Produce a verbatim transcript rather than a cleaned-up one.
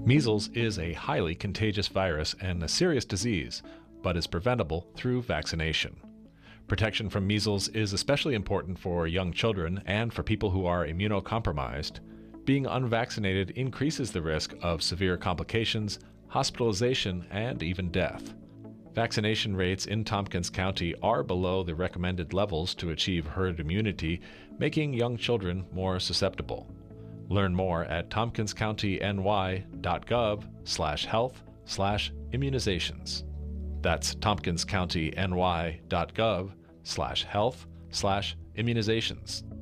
Measles is a highly contagious virus and a serious disease, but is preventable through vaccination. Protection from measles is especially important for young children and for people who are immunocompromised. Being unvaccinated increases the risk of severe complications, hospitalization, and even death. Vaccination rates in Tompkins County are below the recommended levels to achieve herd immunity, making young children more susceptible. Learn more at tompkinscountyny.gov slash health slash immunizations. That's tompkinscountyny.gov slash health slash immunizations.